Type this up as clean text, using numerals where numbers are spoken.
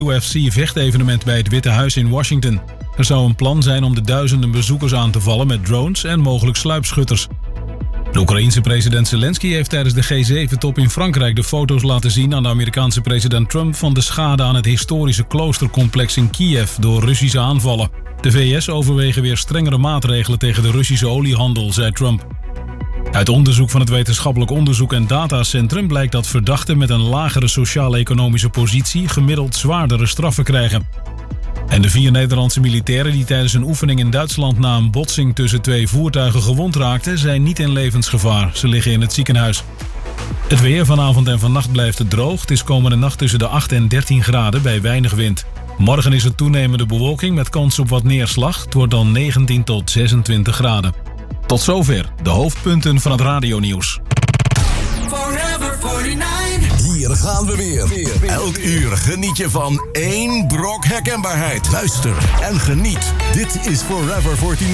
UFC-vechtevenement bij het Witte Huis in Washington. Er zou een plan zijn om de duizenden bezoekers aan te vallen met drones en mogelijk sluipschutters. De Oekraïense president Zelensky heeft tijdens de G7-top in Frankrijk de foto's laten zien aan de Amerikaanse president Trump van de schade aan het historische kloostercomplex in Kiev door Russische aanvallen. De VS overwegen weer strengere maatregelen tegen de Russische oliehandel, zei Trump. Uit onderzoek van het Wetenschappelijk Onderzoek en Datacentrum blijkt dat verdachten met een lagere sociaal-economische positie gemiddeld zwaardere straffen krijgen. En de 4 Nederlandse militairen die tijdens een oefening in Duitsland na een botsing tussen 2 voertuigen gewond raakten, zijn niet in levensgevaar. Ze liggen in het ziekenhuis. Het weer vanavond en vannacht blijft het droog. Het is komende nacht tussen de 8 en 13 graden bij weinig wind. Morgen is het toenemende bewolking met kans op wat neerslag. Het wordt dan 19 tot 26 graden. Tot zover de hoofdpunten van het radionieuws. Forever 49. Hier gaan we weer. Elk uur geniet je van één brok herkenbaarheid. Luister en geniet. Dit is Forever 49.